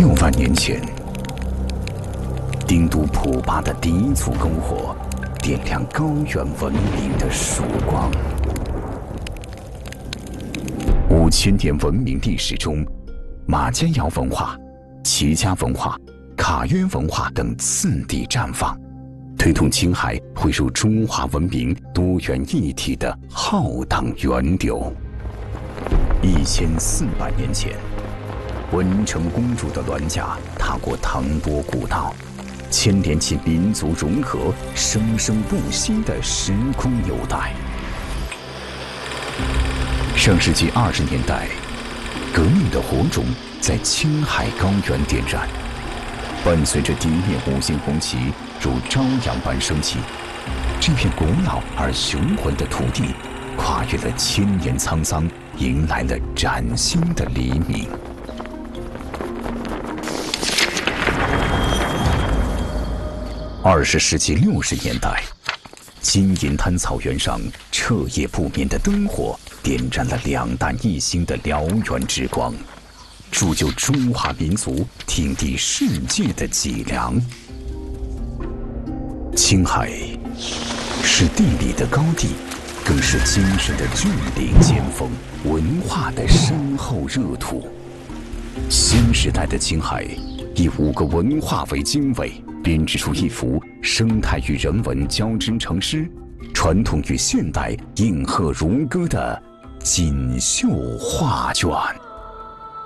6万年前，丁都普巴的第一簇篝火，点亮高原文明的曙光。5000年文明历史中，马偕窑文化、齐家文化、卡约文化等次第绽放，推动青海汇入中华文明多元一体的浩荡源流。1400年前，文成公主的銮驾踏过唐波古道，牵连起民族融合生生不息的时空纽带。上世纪20年代，革命的火种在青海高原点燃，伴随着滇缅5星红旗如朝阳般升起，这片古老而雄浑的土地，跨越了1000年沧桑，迎来了崭新的黎明。20世纪60年代，金银滩草原上彻夜不眠的灯火，点燃了2弹1星的燎原之光，铸就中华民族挺敌世界的脊梁。青海是地理的高地，更是精神的峻岭尖峰，文化的深厚热土。新时代的青海，以5个文化为经纬，编织出一幅生态与人文交织成诗、传统与现代应和如歌的锦绣画卷。